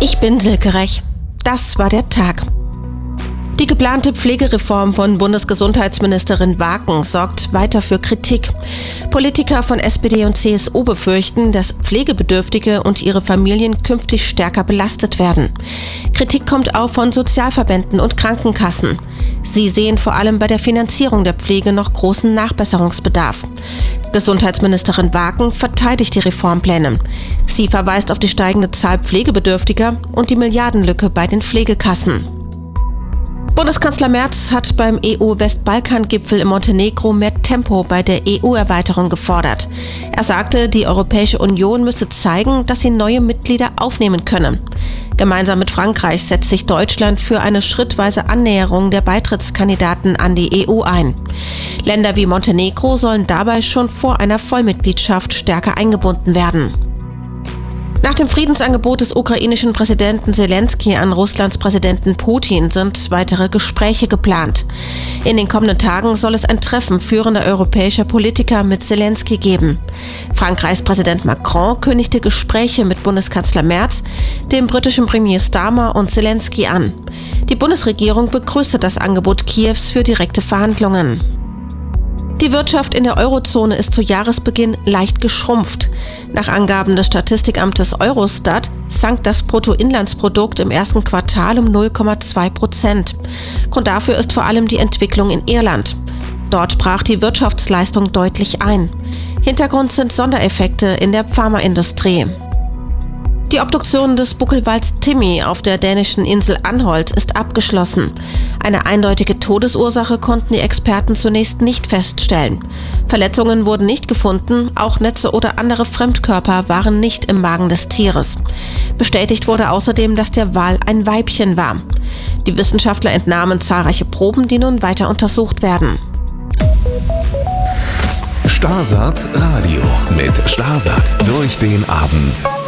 Ich bin Silke Rech. Das war der Tag. Die geplante Pflegereform von Bundesgesundheitsministerin Waken sorgt weiter für Kritik. Politiker von SPD und CSU befürchten, dass Pflegebedürftige und ihre Familien künftig stärker belastet werden. Kritik kommt auch von Sozialverbänden und Krankenkassen. Sie sehen vor allem bei der Finanzierung der Pflege noch großen Nachbesserungsbedarf. Gesundheitsministerin Waken verteidigt die Reformpläne. Sie verweist auf die steigende Zahl Pflegebedürftiger und die Milliardenlücke bei den Pflegekassen. Bundeskanzler Merz hat beim EU-Westbalkan-Gipfel in Montenegro mehr Tempo bei der EU-Erweiterung gefordert. Er sagte, die Europäische Union müsse zeigen, dass sie neue Mitglieder aufnehmen könne. Gemeinsam mit Frankreich setzt sich Deutschland für eine schrittweise Annäherung der Beitrittskandidaten an die EU ein. Länder wie Montenegro sollen dabei schon vor einer Vollmitgliedschaft stärker eingebunden werden. Nach dem Friedensangebot des ukrainischen Präsidenten Selenskyj an Russlands Präsidenten Putin sind weitere Gespräche geplant. In den kommenden Tagen soll es ein Treffen führender europäischer Politiker mit Selenskyj geben. Frankreichs Präsident Macron kündigte Gespräche mit Bundeskanzler Merz, dem britischen Premier Starmer und Selenskyj an. Die Bundesregierung begrüßte das Angebot Kiews für direkte Verhandlungen. Die Wirtschaft in der Eurozone ist zu Jahresbeginn leicht geschrumpft. Nach Angaben des Statistikamtes Eurostat sank das Bruttoinlandsprodukt im ersten Quartal um 0,2%. Grund dafür ist vor allem die Entwicklung in Irland. Dort brach die Wirtschaftsleistung deutlich ein. Hintergrund sind Sondereffekte in der Pharmaindustrie. Die Obduktion des Buckelwals Timmy auf der dänischen Insel Anholt ist abgeschlossen. Eine eindeutige Todesursache konnten die Experten zunächst nicht feststellen. Verletzungen wurden nicht gefunden, auch Netze oder andere Fremdkörper waren nicht im Magen des Tieres. Bestätigt wurde außerdem, dass der Wal ein Weibchen war. Die Wissenschaftler entnahmen zahlreiche Proben, die nun weiter untersucht werden. Starsat Radio mit Starsat durch den Abend.